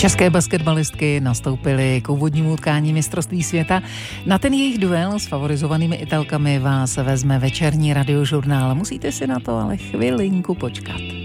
České basketbalistky nastoupily k úvodnímu utkání mistrovství světa. Na ten jejich duel s favorizovanými Italkami vás vezme večerní radiožurnál. Musíte si na to ale chvilinku počkat.